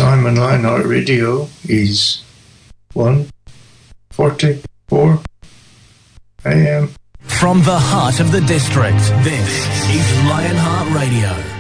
time on Lionheart Radio is 1:44 a.m. From the heart of the district, this is Lionheart Radio.